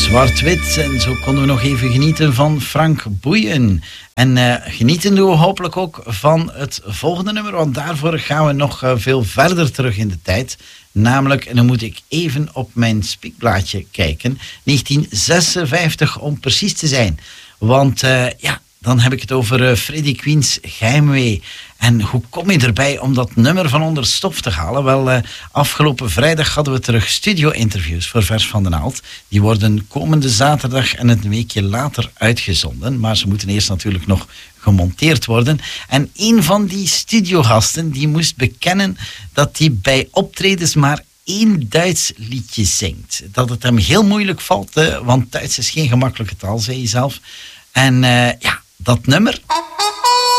Zwart-wit. En zo konden we nog even genieten van Frank Boeien. En genieten doen we hopelijk ook van het volgende nummer, want daarvoor gaan we nog veel verder terug in de tijd. Namelijk, en dan moet ik even op mijn spiekblaadje kijken, 1956 om precies te zijn. Want dan heb ik het over Freddie Queen's Geheimwee. En hoe kom je erbij om dat nummer van onder stof te halen? Wel, afgelopen vrijdag hadden we terug studio-interviews voor Vers van den Naald. Die worden komende zaterdag en een weekje later uitgezonden. Maar ze moeten eerst natuurlijk nog gemonteerd worden. En een van die studiogasten die moest bekennen dat hij bij optredens maar 1 Duits liedje zingt. Dat het hem heel moeilijk valt, want Duits is geen gemakkelijke taal, zei hij zelf. En dat nummer...